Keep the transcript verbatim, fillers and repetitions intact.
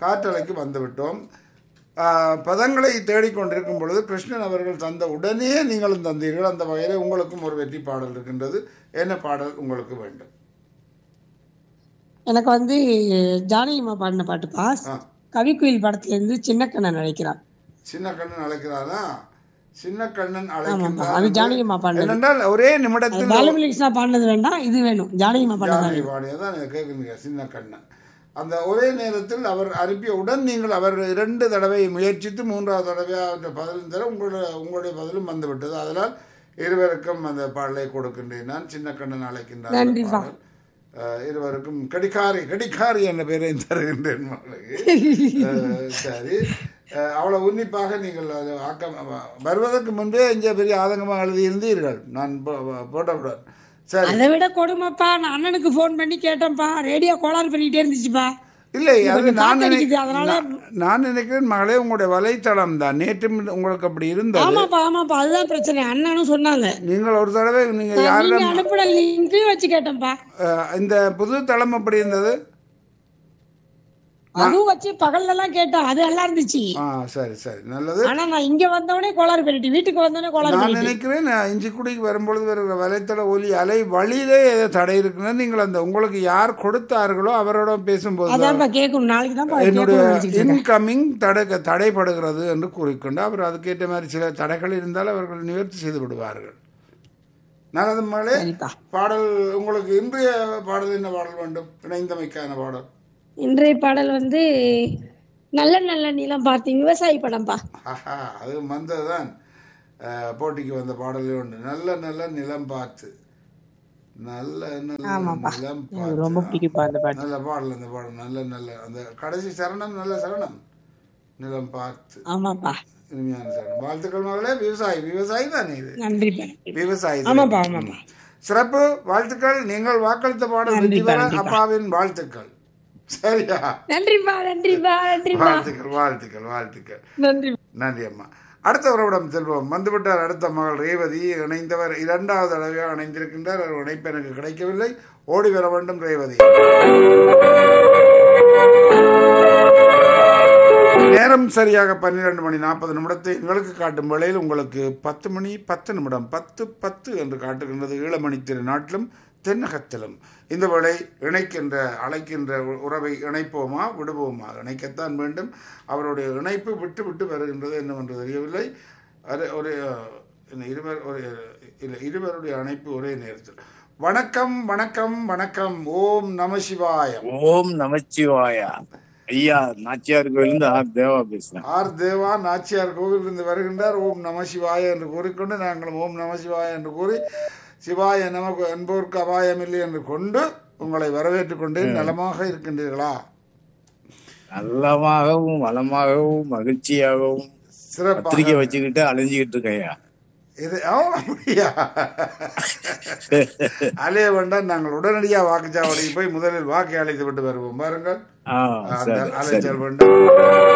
காற்றலைக்கு வந்துவிட்டோம். பதங்களை தேடிக்கொண்டிருக்கும் பொழுது கிருஷ்ணன் அவர்கள் தந்த உடனே நீங்களும் தந்தீர்கள். அந்த வகையில் உங்களுக்கும் ஒரு வெற்றி பாடல் இருக்கின்றது. என்ன பாடல் உங்களுக்கு வேண்டும்? எனக்கு வந்து ஜானகிமா பாடின பாட்டுப்பா. கவிக்குயில் படத்துல இருந்து சின்ன கண்ணன் அழைக்கிறார். சின்ன கண்ணன் அழைக்கிறாரா? சின்ன கண்ணன் அழைக்கிறார் என்றால் ஒரே நிமிடத்தில் பாலகிருஷ்ணா பாடினது வேண்டாம், இது வேணும். ஜானகிமா பாடினது பாடியதான் கேட்குறீங்க. சின்ன கண்ணன் அந்த ஒரே நேரத்தில் அவர் அனுப்பியவுடன் நீங்கள் அவர் இரண்டு தடவை முயற்சித்து மூன்றாவது தடவையாக பதிலும் தர உங்களுடைய உங்களுடைய பதிலும் வந்துவிட்டது. அதனால் இருவருக்கும் அந்த பாடலை கொடுக்கின்றேன். நான் சின்ன கண்ணன் அழைக்கின்றேன். இருவருக்கும் கடிகாரி கடிகாரி என்ற பெயரை தருகின்றேன் மகளுக்கு. சரி, அவ்வளவு உன்னிப்பாக நீங்கள் வருவதற்கு முன்பே இங்கே பெரிய ஆதங்கமாக எழுதியிருந்தீர்கள். நான் போட்டவுடன் சரி. அதை விட கொடுமைப்பா, நான் அண்ணனுக்கு போன் பண்ணி கேட்டேன்ப்பா, ரேடியோ கோளாறு பண்ணிட்டே இருந்துச்சுப்பா. இல்லை, அது நான் நான் நினைக்கிறேன் மகளே, உங்களுடைய வலைத்தளம் தான் நேற்று உங்களுக்கு அப்படி இருந்தது. ஆமாப்பா ஆமாப்பா, அதுதான் பிரச்சனை. அண்ணனும் சொன்னாங்க. நீங்கள் ஒரு தடவை நீங்க யாரும் அனுப்பின லிங்க் வச்சு கேட்டேன்ப்பா. இந்த புது தளம் அப்படி இருந்தது. அதுவும் வச்சு பகல்ல எல்லாம் கேட்டேன், அது நல்லா இருந்துச்சு. சரி சரி, நல்லது. ஆனா நான் இங்க வந்தவனே கோளாறு பண்ணிட்டு, வீட்டுக்கு வந்தவனே கோளாறு. நான் நினைக்கிறேன் இஞ்சிக்குடிக்கு வரும்பொழுது வருகிற வலைத்தள ஒலி அலை வழியிலே தடை இருக்குன்னு நீங்கள் அந்த உங்களுக்கு யார் கொடுத்தார்களோ அவரோட பேசும்போது கேட்கணும். நாளைக்கு தான் என்னுடைய இன்கமிங் தடை தடைப்படுகிறது என்று கூறிக்கொண்டு அவர் அதுக்கேற்ற மாதிரி சில தடைகள் இருந்தால் அவர்கள் நிவர்த்தி செய்து விடுவார்கள். நல்லது மகளே, பாடல் உங்களுக்கு இன்றைய பாடல் என்ன பாடல் வேண்டும்? இணைந்தமைக்கான பாடல் இன்றைய பாடல் வந்து நல்ல நல்ல நிலம் பார்த்து விவசாயி படம்பா. அது வந்ததுதான் போட்டிக்கு வந்த பாடலே உண்டு. நல்ல நல்ல நிலம் பார்த்து நல்ல நல்ல நிலம் பார்த்து ரொம்ப பிடிக்கும் அந்த பாடல். நல்ல பாடல் அந்த பாடல். நல்ல நல்ல அந்த கடைசி சரணம் நல்ல சரணம். நிலம் பார்த்து. ஆமாப்பா, இனிமையான சரணம். வாழ்த்துக்கள் மகளே. விவசாயி விவசாயி தானே இது? நன்றி. விவசாயி ஆமாப்பா. சிறப்பு, வாழ்த்துக்கள். நீங்கள் வாக்களித்த பாடல் வெற்றி பெற அப்பாவின் வாழ்த்துக்கள். சரியா? நன்றிப்பா நன்றிப்பா நன்றிப்பா. வாழ்த்துக்கள் வாழ்த்துக்கள் வாழ்த்துக்கள். நன்றி நன்றி அம்மா. அடுத்த உறவிடம் செல்வோம். வந்துவிட்டார் அடுத்த மகள் ரேவதி. இணைந்தவர் இரண்டாவது அளவாக இணைந்திருக்கின்றார். அவர் இணைப்பு எனக்கு கிடைக்கவில்லை. ஓடி வர வேண்டும் ரேவதி. நேரம் சரியாக பன்னிரண்டு மணி நாற்பது நிமிடத்தை எங்களுக்கு காட்டும் வேளையில் உங்களுக்கு பத்து மணி பத்து நிமிடம் பத்து பத்து என்று காட்டுகின்றது. ஈழமணி திரு நாட்டிலும் தென்னகத்திலும் இந்த வேளை இணைக்கின்ற அழைக்கின்ற உறவை இணைப்போமா விடுவோமா? இணைக்கத்தான் வேண்டும். அவருடைய இணைப்பு விட்டு விட்டு வருகின்றது என்னவென்று தெரியவில்லை. அது ஒரு இருவர் ஒரு இல்லை இருவருடைய இணைப்பு ஒரே நேரத்தில். வணக்கம் வணக்கம் வணக்கம். ஓம் நம சிவாய. ஓம் நமச்சிவாயா. ஐயா, நாச்சியார் கோயிலிருந்து ஆர் தேவா பேசுறேன். ஆர் தேவா நாச்சியார் கோவிலிருந்து வருகின்றார். ஓம் நம சிவாய என்று கூறிக்கொண்டு நாங்களும் ஓம் நம சிவாய என்று கூறி சிவாய நமக்கு என்போருக்கு அபாயமில்லை என்று கொண்டு உங்களை வரவேற்றுக் கொண்டு நலமாக இருக்கின்றீர்களா? நல்லமாகவும் வளமாகவும் மகிழ்ச்சியாகவும் சிறப்பாக வச்சுக்கிட்டு அலைஞ்சுக்கிட்டு இருக்கையா. இது அப்படியா? அலைய வேண்டாம், நாங்கள் உடனடியாக வாக்குச்சாவடிக்கு போய் முதலில் வாக்கை அழைத்து விட்டு வருவோம். பாருங்கள், அலைச்சல் வேண்டும்.